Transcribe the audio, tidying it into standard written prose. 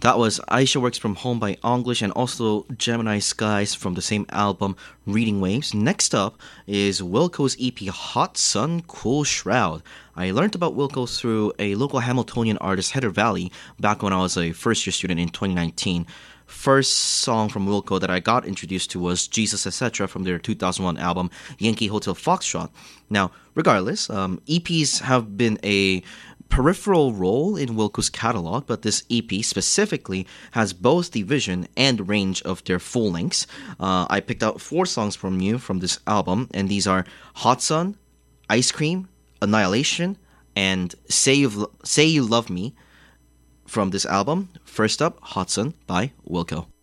That was Aisha Works from Home by English and also Gemini Skies from the same album, Reading Waves. Next up is Wilco's EP Hot Sun, Cool Shroud. I learned about Wilco through a local Hamiltonian artist, Heather Valley, back when I was a first-year student in 2019. First song from Wilco that I got introduced to was Jesus Etc. from their 2001 album Yankee Hotel Foxtrot. Now, regardless, EPs have been a peripheral role in Wilco's catalog, but this EP specifically has both the vision and range of their full lengths. I picked out 4 songs from you from this album, and these are Hot Sun, Ice Cream, Annihilation, and Say You Love Me from this album. First up, Hot Sun by Wilco.